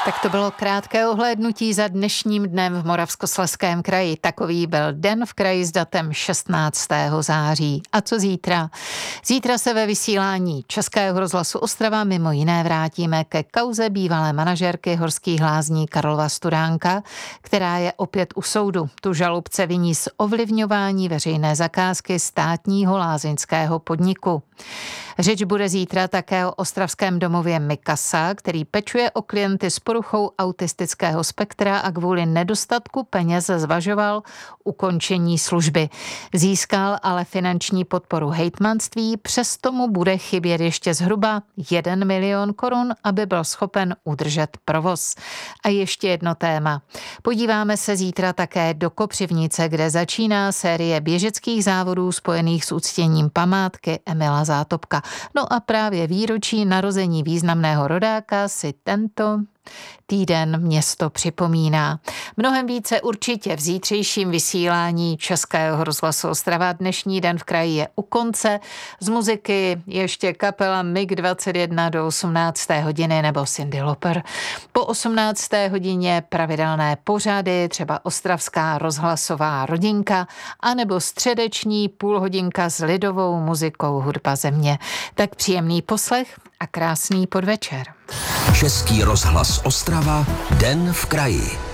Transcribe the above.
Tak to bylo krátké ohlédnutí za dnešním dnem v Moravskoslezském kraji. Takový byl den v kraji s datem 16. září. A co zítra? Zítra se ve vysílání Českého rozhlasu Ostrava mimo jiné vrátíme ke kauze bývalé manažerky Horských lázní Karlova Studánka, která je opět u soudu. Tu žalobce viní z ovlivňování veřejné zakázky státního lázeňského podniku. Řeč bude zítra také o ostravském domově Mikasa, který pečuje o klienty s poruchou autistického spektra a kvůli nedostatku peněz zvažoval ukončení služby. Získal ale finanční podporu hejtmanství, přesto mu bude chybět ještě zhruba 1 milion korun, aby byl schopen udržet provoz. A ještě jedno téma. Podíváme se zítra také do Kopřivnice, kde začíná série běžeckých závodů spojených s uctěním památky Emila Zátopka. No a právě výročí narození významného rodáka si tento týden město připomíná. Mnohem více určitě v zítřejším vysílání Českého rozhlasu Ostrava. Dnešní den v kraji je u konce. Z muziky ještě kapela MiG-21 do 18. hodiny nebo Cyndi Lauper. Po 18. hodině pravidelné pořady, třeba Ostravská rozhlasová rodinka, anebo středeční půlhodinka s lidovou muzikou Hudba země. Tak příjemný poslech a krásný podvečer. Český rozhlas Ostrava, den v kraji.